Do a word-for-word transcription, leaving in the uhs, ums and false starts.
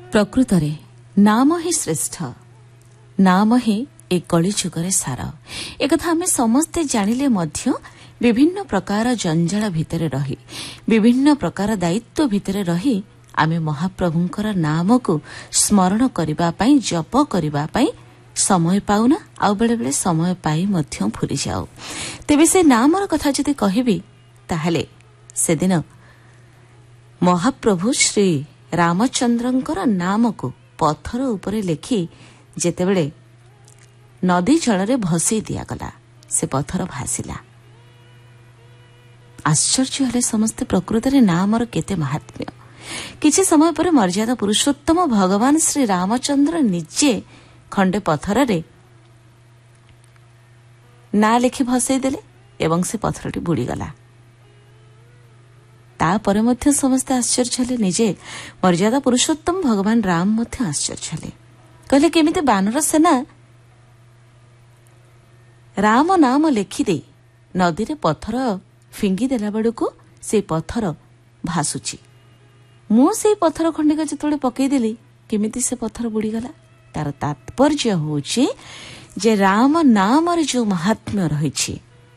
ପ୍ରକୃତରେ ନାମ ହିଁ ଶ୍ରେଷ୍ଠ, ନାମ ହିଁ ଏ କଳି ଯୁଗରେ ସାର। ଏକଥା ଆମେ ସମସ୍ତେ ଜାଣିଲେ ମଧ୍ୟ ବିଭିନ୍ନ ପ୍ରକାର ଜଞ୍ଜାଳ ଭିତରେ ରହି, ବିଭିନ୍ନ ପ୍ରକାର ଦାୟିତ୍ୱ ଭିତରେ ରହି ଆମେ ମହାପ୍ରଭୁଙ୍କର ନାମକୁ ସ୍ମରଣ କରିବା ପାଇଁ, ଜପ କରିବା ପାଇଁ ସମୟ ପାଉନା, ଆଉ ବେଳେବେଳେ ସମୟ ପାଇ ମଧ୍ୟ ଭୁଲିଯାଉ। ତେବେ ସେ ନାମର କଥା ଯଦି କହିବି, ତାହେଲେ ସେଦିନ ମହାପ୍ରଭୁ ଶ୍ରୀ ରାମଚନ୍ଦ୍ରଙ୍କର ନାମକୁ ପଥର ଉପରେ ଲେଖି ଯେତେବେଳେ ନଦୀ ଜଳରେ ଭସେଇ ଦିଆଗଲା, ସେ ପଥର ଭାସିଲା। ଆଶ୍ଚର୍ଯ୍ୟ ହେଲେ ସମସ୍ତେ, ପ୍ରକୃତରେ ନାମର କେତେ ମାହାତ୍ମ୍ୟ। କିଛି ସମୟ ପରେ ମର୍ଯ୍ୟାଦା ପୁରୁଷୋତ୍ତମ ଭଗବାନ ଶ୍ରୀ ରାମଚନ୍ଦ୍ର ନିଜେ ଖଣ୍ଡେ ପଥରରେ ନାଁ ଲେଖି ଭସେଇ ଦେଲେ ଏବଂ ସେ ପଥରଟି ବୁଡ଼ିଗଲା। ତାପରେ ମଧ୍ୟ ସମସ୍ତେ ଆଶ୍ଚର୍ଯ୍ୟ ହେଲେ, ନିଜେ ମର୍ଯ୍ୟାଦା ପୁରୁଷୋତ୍ତମ ଭଗବାନ ରାମ ମଧ୍ୟ ଆଶ୍ଚର୍ଯ୍ୟ ହେଲେ। କହିଲେ, କେମିତି ବାନର ସେନା ରାମ ନାମ ଲେଖିଦେଇ ନଦୀରେ ପଥର ଫିଙ୍ଗିଦେଲା ବେଳକୁ ସେଇ ପଥର ଭାସୁଛି, ମୁଁ ସେଇ ପଥର ଖଣ୍ଡିକ ଯେତେବେଳେ ପକେଇଦେଲି କେମିତି ସେ ପଥର ବୁଡ଼ିଗଲା? ତାର ତାତ୍ପର୍ଯ୍ୟ ହେଉଛି ଯେ ରାମ ନାମରେ ଯେଉଁ ମାହାତ୍ମ୍ୟ ରହିଛି,